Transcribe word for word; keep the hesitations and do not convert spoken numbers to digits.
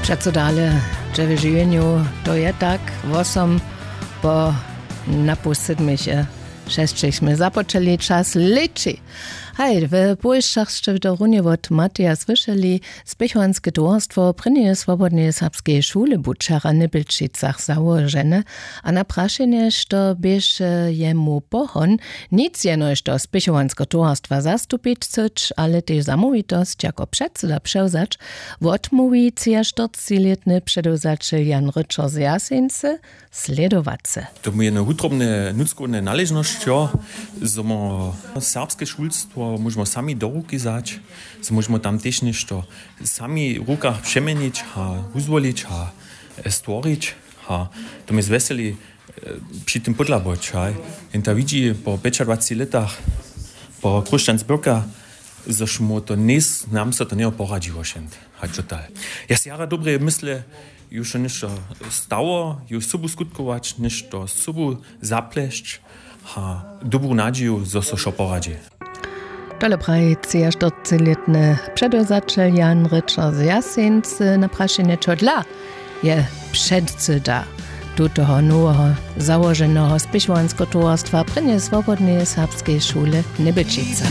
Přeco dále, že v živeniu to je tak, osem po napu sedmiche, šestčichme započeli čas liči. Hej, w Bojszach w Dorunie wot Matija słyszeli Spichwanskie dworstwo prynie swobodnej serbskiej szule Buczara Nybylčicach założone, a na praszenie, što biež jemu pohon, nic jenoż do Spichwanskiego dworstwa zastupić cyć, ale tej zamówitość jako przedsyda przełzacz odmówi czterdziestoletny przedewzaciel Jan Ryczo z Jaseńce sledowace. To mu jedno utrobne nudzkone należność, ja, że ma serbskie szulstwo możemy sami do ruki zać, że możemy tam też nešto sami w rukach przemienić, a uzwolić, a stworzyć, a to mnie zweseli przy tym podlaboć, a i ta widzi po dwudziestych latach, po Kruszczanzbyrka, że to nic nam se to nie poradziło się, a total. Ja si jara dobre myślę, już nešto stało, już sobu skutkować, nešto sobu zapleść, a dobrą nadzieję, że se šo poradzi. Tole praje czterdziestoletny przedewzaciel Jan Ryczo z Jaseńce na praszenie čo dla je przedsyda tutoho nowego założonego Spichwanskiego dworstwa prynie swobodnej serbskiej szule Nybylčice.